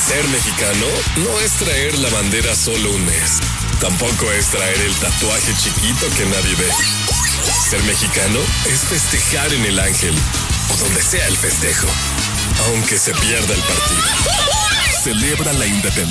Ser mexicano no es traer la bandera solo un mes. Tampoco es traer el tatuaje chiquito que nadie ve. Ser mexicano es festejar en el Ángel o donde sea el festejo, aunque se pierda el partido. Celebra la independencia.